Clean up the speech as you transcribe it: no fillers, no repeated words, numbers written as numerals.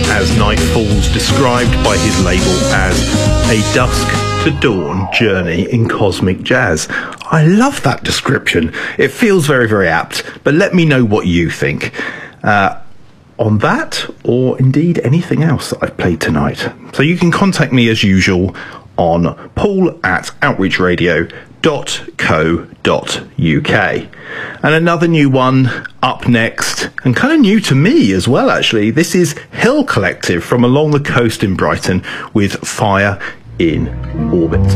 as night falls, described by his label as a dusk to dawn journey in cosmic jazz. I love that description. It feels very, very apt, but let me know what you think on that, or indeed anything else that I've played tonight. So you can contact me as usual on paul@outreachradio.co.uk. And another new one up next, and kind of new to me as well actually. This is Hill Collective from along the coast in Brighton with Fire in Orbit.